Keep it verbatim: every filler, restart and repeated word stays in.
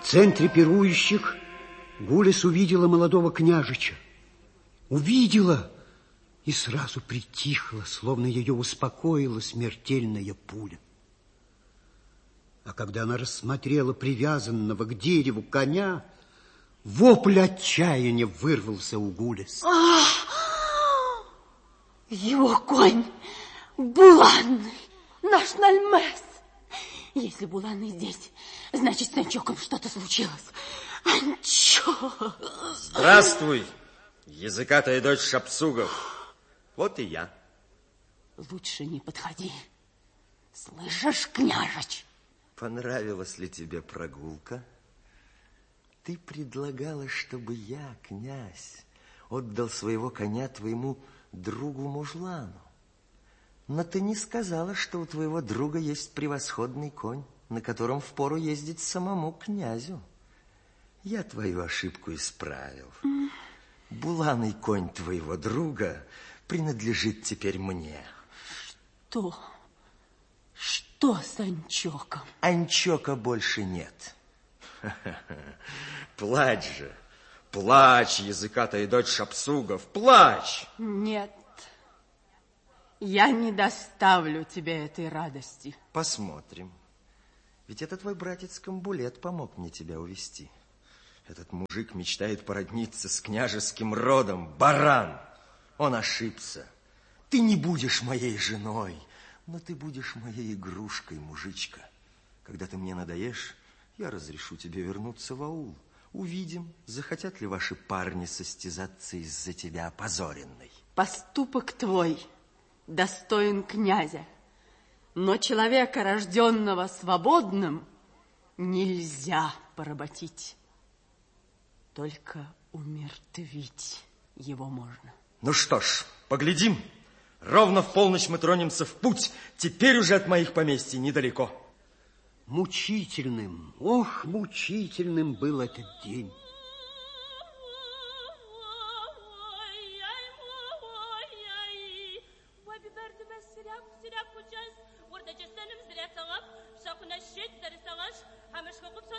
центре пирующих Гулес увидела молодого княжича. Увидела и сразу притихла, словно ее успокоила смертельная пуля. А когда она рассмотрела привязанного к дереву коня, вопль отчаяния вырвался у Гулес. Его конь буланный, наш Нальмес. Если буланный здесь, значит, с Анчоком что-то случилось. Анчок! Здравствуй, языкатая дочь Шапсугов. Вот и я. Лучше не подходи. Слышишь, княжич? Понравилась ли тебе прогулка? Ты предлагала, чтобы я, князь, отдал своего коня твоему другу-мужлану. Но ты не сказала, что у твоего друга есть превосходный конь, на котором впору ездить самому князю. Я твою ошибку исправил. Mm. Буланый конь твоего друга принадлежит теперь мне. Что? Что с Анчоком? Анчока больше нет. Плачь же, плачь, языкатая дочь Шапсугов, плачь. Нет, я не доставлю тебе этой радости. Посмотрим. Ведь это твой братец Камбулет помог мне тебя увести. Этот мужик мечтает породниться с княжеским родом. Баран! Он ошибся. Ты не будешь моей женой, но ты будешь моей игрушкой, мужичка. Когда ты мне надоешь, я разрешу тебе вернуться в аул. Увидим, захотят ли ваши парни состязаться из-за тебя опозоренной. Поступок твой достоин князя, но человека, рожденного свободным, нельзя поработить. Только умертвить его можно. Ну что ж, поглядим. Ровно в полночь мы тронемся в путь. Теперь уже от моих поместий недалеко. Мучительным, ох, мучительным был этот день.